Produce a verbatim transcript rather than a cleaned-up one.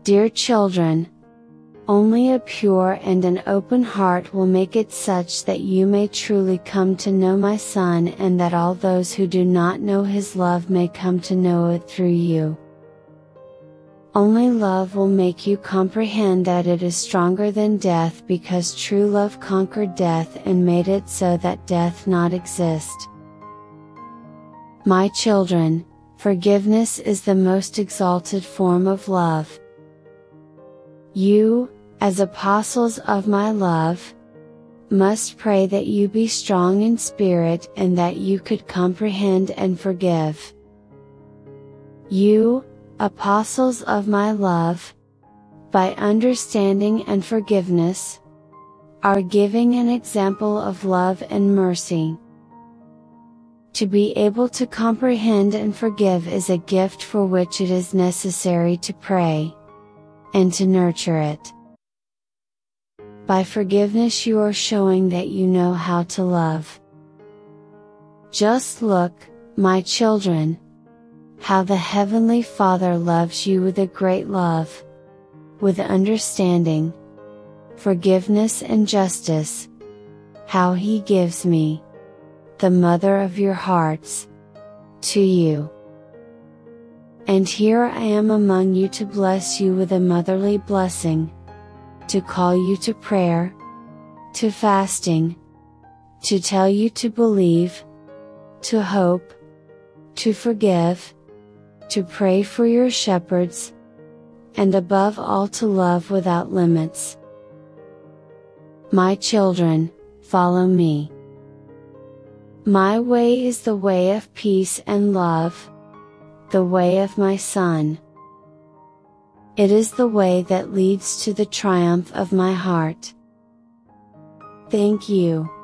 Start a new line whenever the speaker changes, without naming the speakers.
Dear children, only a pure and an open heart will make it such that you may truly come to know my Son and that all those who do not know His love may come to know it through you. Only love will make you comprehend that it is stronger than death, because true love conquered death and made it so that death not exist. My children, forgiveness is the most exalted form of love. You, as apostles of my love, must pray that you be strong in spirit and that you could comprehend and forgive. You, apostles of my love, by understanding and forgiveness, are giving an example of love and mercy. To be able to comprehend and forgive is a gift for which it is necessary to pray, and to nurture it. By forgiveness you are showing that you know how to love. Just look, my children, how the Heavenly Father loves you with a great love, with understanding, forgiveness and justice, how He gives me, the mother of your hearts, to you. And here I am among you to bless you with a motherly blessing, to call you to prayer, to fasting, to tell you to believe, to hope, to forgive, to pray for your shepherds, and above all to love without limits. My children, follow me. My way is the way of peace and love, the way of my Son. It is the way that leads to the triumph of my heart. Thank you.